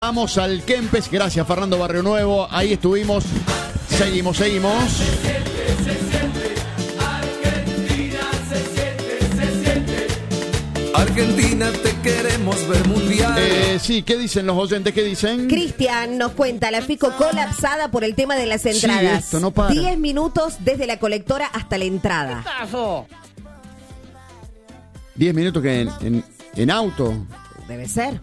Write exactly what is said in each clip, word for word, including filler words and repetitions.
Vamos al Kempes, gracias Fernando Barrio Nuevo, ahí estuvimos, seguimos, seguimos. Argentina, te queremos ver mundial. Eh, sí, ¿qué dicen los oyentes? ¿Qué dicen? Cristian nos cuenta, la Fico colapsada por el tema de las entradas. Sí, esto no para. diez minutos desde la colectora hasta la entrada. diez minutos que en, en, en auto. Debe ser.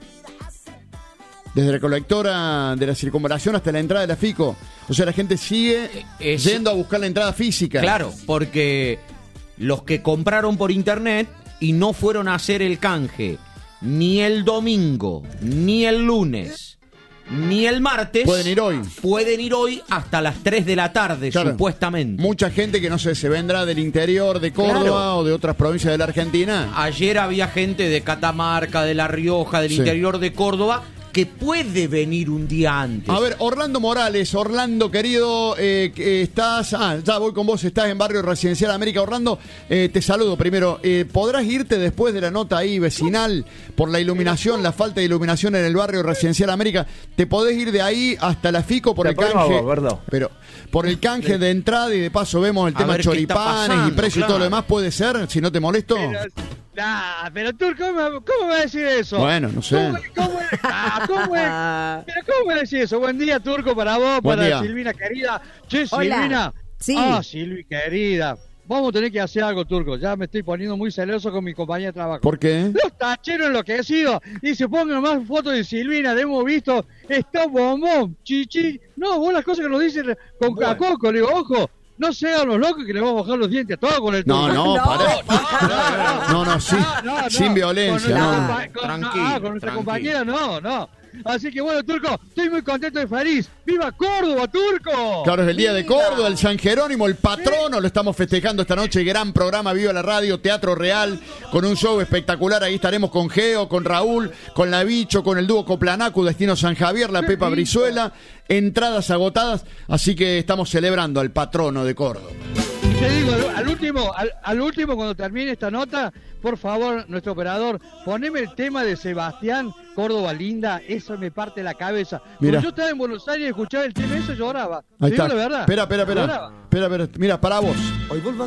Desde la colectora de la circunvalación hasta la entrada de la Fico. O sea, la gente sigue es, yendo a buscar la entrada física. Claro, porque los que compraron por internet y no fueron a hacer el canje ni el domingo, ni el lunes, ni el martes, pueden ir hoy. Pueden ir hoy hasta las tres de la tarde, claro, supuestamente. Mucha gente que no sé, se vendrá del interior de Córdoba, claro, o de otras provincias de la Argentina. Ayer había gente de Catamarca, de La Rioja, del sí. interior de Córdoba, que puede venir un día antes. A ver, Orlando Morales, Orlando querido, eh, estás, ah, ya voy con vos, estás en Barrio Residencial América. Orlando, eh, te saludo primero. Eh, ¿Podrás irte después de la nota ahí vecinal por la iluminación, la falta de iluminación en el Barrio Residencial América? ¿Te podés ir de ahí hasta la Fico por el canje? Vos, pero por el canje de entrada y de paso vemos el tema choripanes pasando, y precio, claro, y todo lo demás, ¿puede ser? Si no te molesto. Pero, nah, pero tú, ¿cómo, ¿cómo me vas a decir eso? Bueno, no sé. ¿Cómo, cómo, ah, ¿cómo es? Pero ¿cómo me decís eso? Buen día, Turco, para vos, Buen para día. Silvina querida. Che, Hola. Silvina. Sí. Ah, Silvi querida. Vamos a tener que hacer algo, Turco. Ya me estoy poniendo muy celoso con mi compañía de trabajo. ¿Por qué? Los tacheros enloquecidos. Dice, pongan más fotos de Silvina, le hemos visto. Está bombón, chichi. No, vos las cosas que nos dicen con bueno. Cacoco. Le digo, ojo, no sean los locos que le vamos a bajar los dientes a todos con el Turco. No, no, no, pará. no, no, no, no, sí. no, no, sin no. violencia, con no. Nuestra, con, tranquilo, ah, con nuestra tranquilo. compañera, no, no. Así que bueno, Turco, estoy muy contento y feliz. ¡Viva Córdoba, Turco! Claro, es el día de Córdoba, el San Jerónimo, el patrono, lo estamos festejando esta noche. Gran programa, Viva la Radio, Teatro Real, con un show espectacular. Ahí estaremos con Geo, con Raúl, con La Bicho, con el dúo Coplanacu, Destino San Javier, la Pepa Brizuela. Entradas agotadas, así que estamos celebrando al patrono de Córdoba. Y te digo, al, al último, al, al último, cuando termine esta nota, por favor, nuestro operador, poneme el tema de Sebastián, Córdoba Linda, eso me parte la cabeza. Cuando yo estaba en Buenos Aires y escuchaba el tema, eso lloraba. Ahí está. La verdad. Espera, espera, espera. Espera, espera. Mira, para vos. Hoy